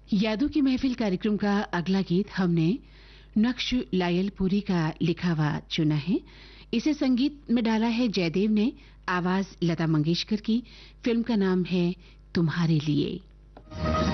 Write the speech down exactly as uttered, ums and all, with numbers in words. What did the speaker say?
यादों की महफिल कार्यक्रम का अगला गीत हमने नक्श लायलपुरी का लिखा हुआ चुना है। इसे संगीत में डाला है जयदेव ने, आवाज लता मंगेशकर की। फिल्म का नाम है तुम्हारे लिए।